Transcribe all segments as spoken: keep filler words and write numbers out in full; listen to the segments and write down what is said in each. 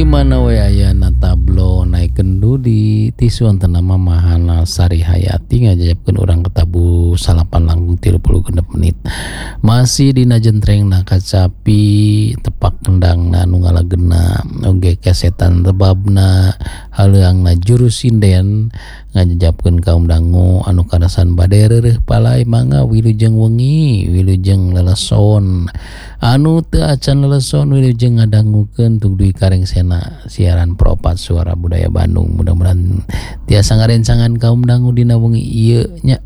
mana we ayana tablo naik kendu di tisu antara nama Mahana Sari Hayati ngajapkeun urang ketabu salapan langkung tilu puluh genep menit masih dina jentreng na kacapi tepak kendangna nu ngalageuna oge kesetan tebabna haleungna juru sinden ngajapkeun kaum dangu anu karasan bade reureuh palai mangga wilujeng wengi wilujeng leleson anu teu acan leleson wilujeng ngadangukeun tug duwi kareng sena siaran Pro opat Suara Budaya Bandung. Mudah-mudahan tiasa ngarencangan kaum dangu dina wengi ieu nya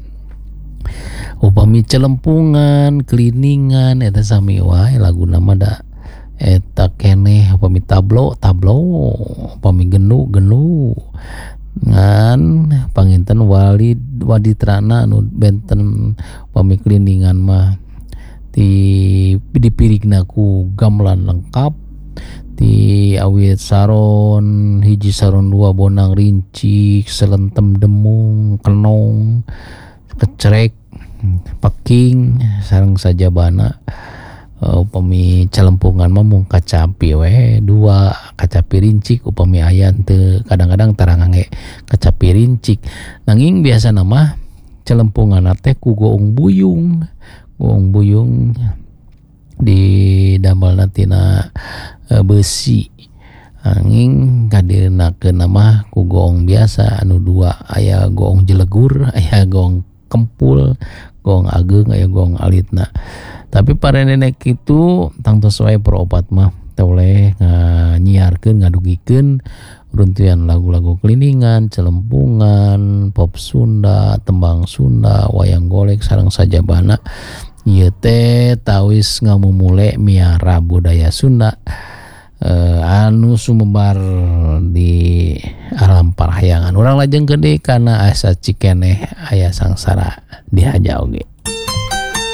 upami celempungan kliningan eta sami wae laguna mah da eta keneh upami tablo tablo upami genu genu ngan panginten wali waditrana anu benten upami kliningan mah ti dipirigna ku gamelan lengkap ti awit saron hiji saron dua bonang rincik selentem demung kenong kecerek peking sareng sajabana uh, upami calempungan mah mung kacapi we dua kacapi rincik upami aya teu kadang-kadang tarang ngangge kacapi rincik nanging biasa nama calempungan teh ku goong buyung goong buyung di damelna tina e, besi angin kadirnakeun nama ku goong biasa anu dua aya goong jelegur aya goong kempul goong ageung aya goong alitna tapi para nenek itu tangtos wae Pro opat mah toleh nyiarkeun ngadugikeun runtuyan lagu-lagu kliningan celempungan pop Sunda tembang Sunda wayang golek sareng sajabana ieu teh tawis ngamumule miara budaya Sunda eh, anu sumebar di alam parahyangan urang lajengkeun deui kana asa cikeneh aya sangsara dihaja oge.